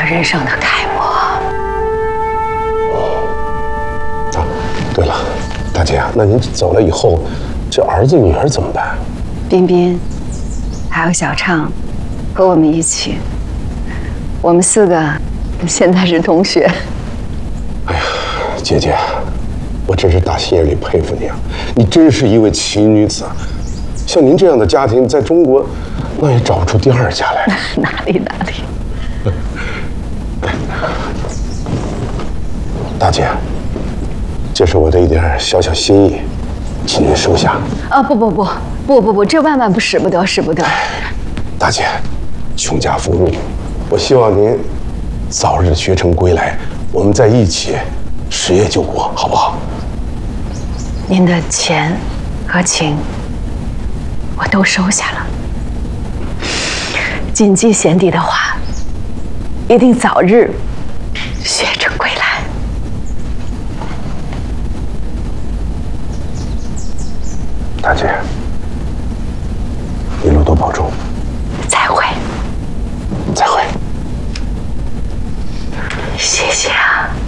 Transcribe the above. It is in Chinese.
人生的楷模。 啊，对了，大姐啊，那您走了以后，这儿子女儿怎么办？ 彬彬，还有小畅，和我们一起。我们4个现在是同学。 哎呀，姐姐，我真是打心里佩服你啊！你真是一位奇女子啊！像您这样的家庭，在中国，那也找不出第2家来。 哪里？ 大姐，这是我的一点小小心意，请您收下。 啊，不，这万万不使不得，使不得。 大姐，穷家富路，我希望您早日学成归来，我们在一起实业救国，好不好？ 您的钱和情，我都收下了。谨记贤弟的话，一定早日学成归来。 大姐，一路多保重。 再会。 再会。 谢谢啊。